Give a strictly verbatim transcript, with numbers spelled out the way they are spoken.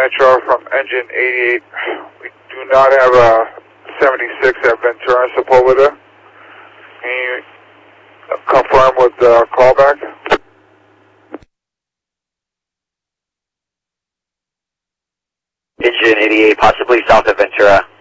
Ventura from engine eighty-eight. We do not have a seventy-six at Ventura and Sepulveda. Can you confirm with the callback? Engine eighty-eight, possibly south of Ventura.